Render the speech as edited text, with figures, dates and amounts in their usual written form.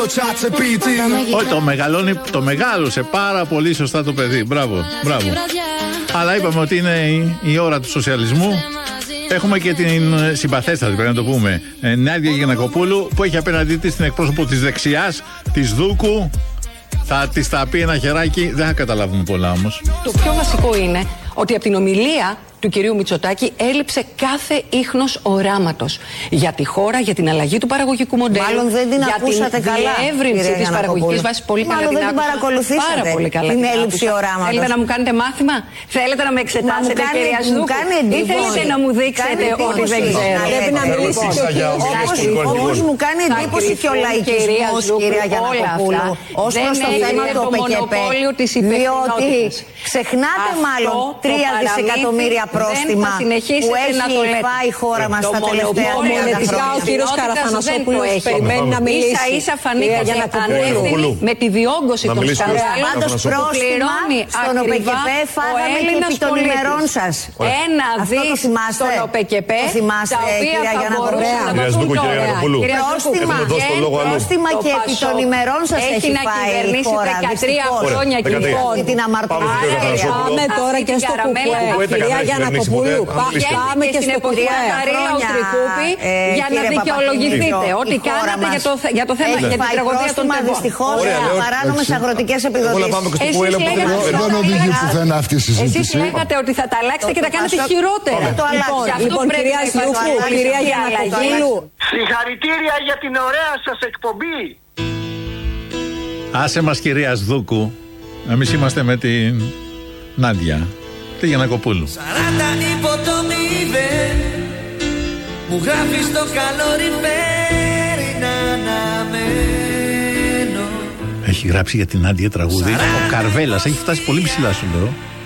Όχι, το μεγάλωσε πάρα πολύ σωστά το παιδί. Μπράβο, μπράβο. Αλλά είπαμε ότι είναι η ώρα του σοσιαλισμού. Έχουμε και την συμπαθέστατη, πρέπει να το πούμε, Νάντια Γιαννακοπούλου, που έχει απέναντί της την εκπρόσωπο της δεξιάς, της Δούκου. Θα της τα πει ένα χεράκι, δεν θα καταλάβουμε πολλά όμως. Το πιο βασικό είναι ότι από την ομιλία του κυρίου Μητσοτάκη έλειψε κάθε ίχνος οράματος για τη χώρα, για την αλλαγή του παραγωγικού μοντέλου. Μάλλον δεν την ακούσατε καλά. Για την διεύρυνση της παραγωγικής βάσης. Πολύ καλά. Μάλλον δεν την παρακολουθήσατε. Πάρα πολύ καλά. Την έλλειψη οράματος. Θέλετε να μου κάνετε μάθημα, θέλετε να με εξετάσετε, κυρία Σδούκου, ή θέλετε να μου δείξετε ότι δεν ξέρω. Πρέπει να μιλήσετε. Όπως μου κάνει εντύπωση και ο λαϊκισμός, κυρία Γιαννακοπούλου, ως προς το θέμα του ΟΠΕΚΕΠΕ, διότι ξεχνάτε μάλλον 3 δισεκατομμύρια πρόστιμα που έχει πάει η χώρα μας τα τελευταία 30 χρόνια. Ο κύριος Καραθανασόπουλος περιμένει να μιλήσει. Ίσα ίσα φανήκατε ανεύθυνοι με τη διόγκωση των σκανδάλων. Πάντως πρόστιμα στον ΟΠΕΚΕΠΕ φάγαμε και επί των ημερών σας. 1 δις στον ΟΠΕΚΕΠΕ, τα οποία θα μπορούσαν να δώσουν τώρα. Πρόστιμα και επί των ημερών σας έχει πάει η χώρα. 13 χρόνια και την αμαρτωλία. Πάμε τώρα και στο κουκουέ. Κυρία Γιαννακοπούλου, πάμε και στην εποχή Καρίλα Ουστρικούπη για να δικαιολογηθείτε ό,τι κάνατε για το θέμα, για την τραγωδία των τεμπών. Δυστυχώς, παράνομες αγροτικές επιδοτήσεις. Δεν οδηγεί πουθενά αυτή η συζήτηση. Εσείς λέγατε ότι θα τα αλλάξετε και τα κάνετε χειρότερα. Λοιπόν, κυρία Σλούκου, κυρία Γιαννακοπούλου. Συγχαρητήρια για την ωραία σας εκπομπή. Άσε μας, κυρία Σδούκου. Εμείς είμαστε με την Νάντια, τη Γιαννακοπούλου. 40 υπό το μηδέν, μου γράφει στο καλοριφέρι να αναμένω. Έχει γράψει για την Νάντια τραγούδι. Ο Καρβέλας έχει φτάσει πολύ ψηλά, σου λέω.